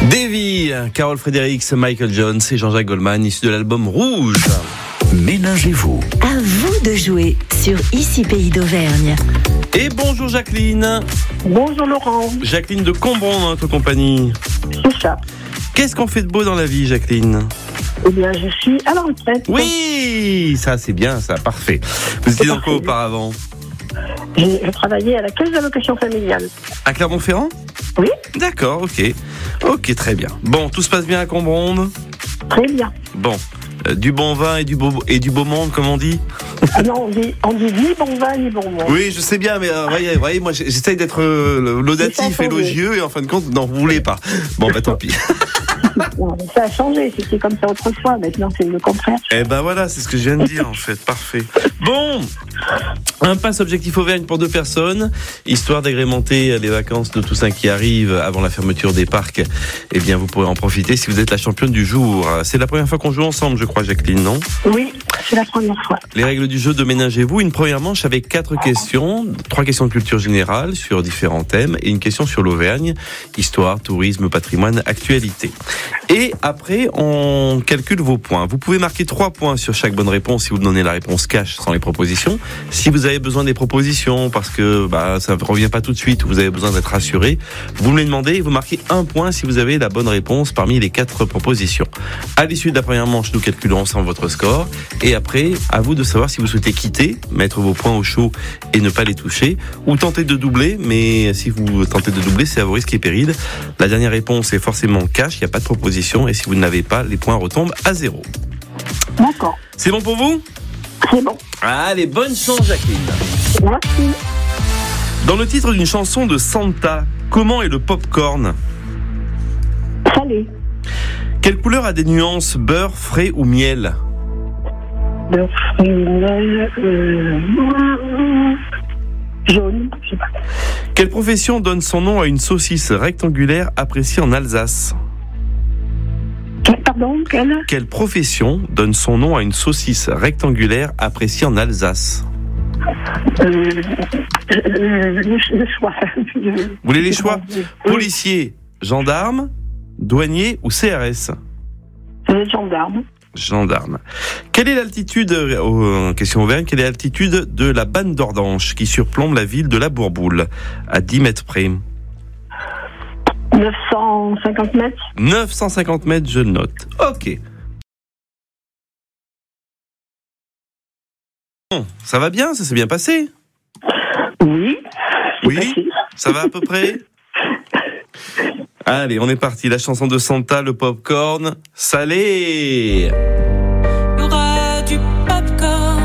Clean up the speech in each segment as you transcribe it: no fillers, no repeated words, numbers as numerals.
Davy, Carole Fredericks, Michael Jones et Jean-Jacques Goldman, issu de l'album Rouge. Ménagez-vous. À vous de jouer sur Ici Pays d'Auvergne. Et bonjour Jacqueline. Bonjour Laurent. Jacqueline de Combron dans notre compagnie. C'est ça. Qu'est-ce qu'on fait de beau dans la vie, Jacqueline ? Eh bien, je suis à la retraite. Oui, ça c'est bien, ça, parfait. Vous étiez dans quoi auparavant ? Je travaillais à la caisse d'allocation familiale. À Clermont-Ferrand ? Oui. D'accord, ok. Ok, très bien. Bon, tout se passe bien à Combron ? Très bien. Bon, du bon vin et du beau monde, comme on dit ? Ah non, on dit ni bon vin ni bon monde. Oui, je sais bien, mais voyez, moi j'essaye d'être laudatif, élogieux, et en fin de compte, non, vous voulez pas. Bon, bah tant pis. Non, ça a changé, c'était comme ça autrefois, maintenant c'est le contraire. Eh ben voilà, c'est ce que je viens de dire en fait, parfait. Bon, un pass objectif Auvergne pour 2 personnes, histoire d'agrémenter les vacances de Toussaint qui arrivent avant la fermeture des parcs. Eh bien, vous pourrez en profiter si vous êtes la championne du jour. C'est la première fois qu'on joue ensemble, je crois, Jacqueline, non ? Oui, c'est la première fois. Les règles du jeu de Ménagez-vous, une première manche avec 4 questions, 3 questions de culture générale sur différents thèmes et une question sur l'Auvergne, histoire, tourisme, patrimoine, actualité. Et après, on calcule vos points. Vous pouvez marquer 3 points sur chaque bonne réponse si vous donnez la réponse cash sans les propositions. Si vous avez besoin des propositions parce que ça ne revient pas tout de suite ou vous avez besoin d'être rassuré, vous me les demandez et vous marquez 1 point si vous avez la bonne réponse parmi les 4 propositions. À l'issue de la première manche, nous calculons ensemble votre score. Et après, à vous de savoir si vous souhaitez quitter, mettre vos points au chaud et ne pas les toucher, ou tenter de doubler. Mais si vous tentez de doubler, c'est à vos risques et périls. La dernière réponse est forcément cash, il n'y a pas de proposition. Et si vous ne l'avez pas, les points retombent à 0. D'accord. C'est bon pour vous ? C'est bon. Allez, bonne chance Jacqueline. Merci. Dans le titre d'une chanson de Santa, comment est le pop-corn ? Salé. Quelle couleur a des nuances beurre, frais ou miel ? Jaune, je sais pas. Quelle profession donne son nom à une saucisse rectangulaire appréciée en Alsace ? Pardon, Quelle profession donne son nom à une saucisse rectangulaire appréciée en Alsace ? Le choix. Vous voulez les choix ? Policier, gendarme, douanier ou CRS ? Gendarme. Gendarme. Quelle est l'altitude, question Auvergne, quelle est l'altitude de la Banne d'Ordanche qui surplombe la ville de la Bourboule, à 10 mètres près ? 950 mètres. 950 mètres, je note. Ok. Bon, ça va bien, ça s'est bien passé ? Oui. Oui, ça va à peu près ? Allez, on est parti. La chanson de Santa, le popcorn salé. Il y aura du popcorn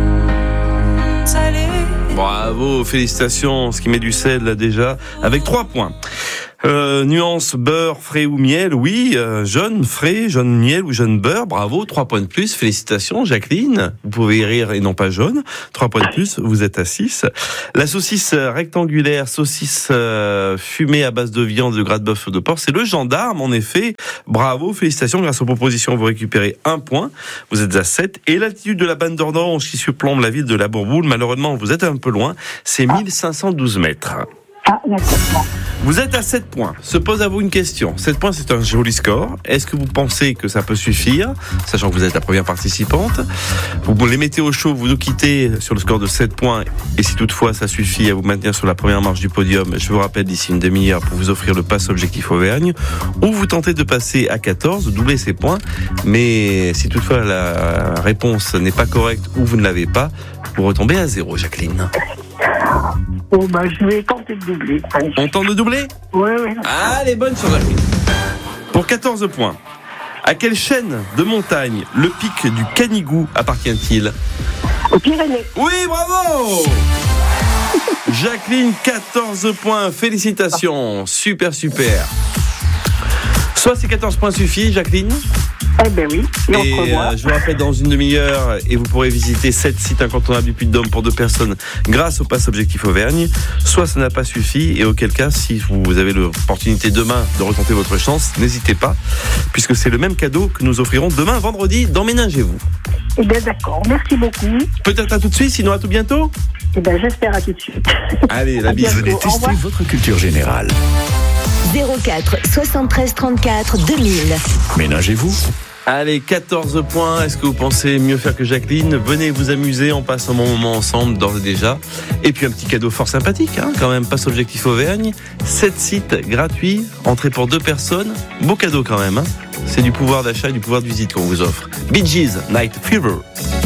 salé. Bravo, félicitations. Ce qui met du sel là déjà, avec 3 points. Nuance beurre, frais ou miel, oui. Jaune, frais, jaune miel ou jaune beurre, bravo, 3 points de plus. Félicitations, Jacqueline. Vous pouvez rire et non pas jaune. 3 points de plus, vous êtes à 6. La saucisse rectangulaire, saucisse fumée à base de viande, de gras de bœuf ou de porc, c'est le gendarme, en effet. Bravo, félicitations. Grâce aux propositions, vous récupérez 1 point. Vous êtes à 7. Et l'altitude de la Banne d'Ordanche qui surplombe la ville de la Bourboule, malheureusement, vous êtes un peu loin. C'est 1512 mètres. Ah, d'accord. Vous êtes à 7 points. Se pose à vous une question. 7 points, c'est un joli score. Est-ce que vous pensez que ça peut suffire, sachant que vous êtes la première participante ? Vous les mettez au chaud, vous nous quittez sur le score de 7 points. Et si toutefois ça suffit à vous maintenir sur la première marche du podium, je vous rappelle d'ici une demi-heure pour vous offrir le pass objectif Auvergne. Ou vous tentez de passer à 14, de doubler ces points. Mais si toutefois la réponse n'est pas correcte ou vous ne l'avez pas, vous retombez à 0, Jacqueline. Bon, je vais tenter de doubler. Allez. On tente de doubler ? Oui. Allez, bonne sur Jacqueline. Pour 14 points, à quelle chaîne de montagne le pic du Canigou appartient-il ? Aux Pyrénées. Oui, bravo ! Jacqueline, 14 points. Félicitations. Super. Soit ces 14 points suffisent, Jacqueline ? Eh ben oui. Et je vous rappelle dans une demi-heure, et vous pourrez visiter 7 sites incontournables du Puy-de-Dôme pour 2 personnes grâce au pass objectif Auvergne. Soit ça n'a pas suffi, et auquel cas, si vous avez l'opportunité demain de retenter votre chance, n'hésitez pas, puisque c'est le même cadeau que nous offrirons demain vendredi dans Ménagez-vous. Eh bien d'accord, merci beaucoup. Peut-être à tout de suite, sinon à tout bientôt. Eh bien j'espère à tout de suite. Allez, la bise. Venez tester votre culture générale. 04 73 34 2000. Ménagez-vous. Allez, 14 points. Est-ce que vous pensez mieux faire que Jacqueline? Venez vous amuser, on passe un bon moment ensemble d'ores et déjà. Et puis un petit cadeau fort sympathique, quand même, passe Objectif Auvergne. 7 sites gratuits, entrée pour 2 personnes. Beau cadeau quand même, C'est du pouvoir d'achat et du pouvoir de visite qu'on vous offre. Bee Gees, Night Fever.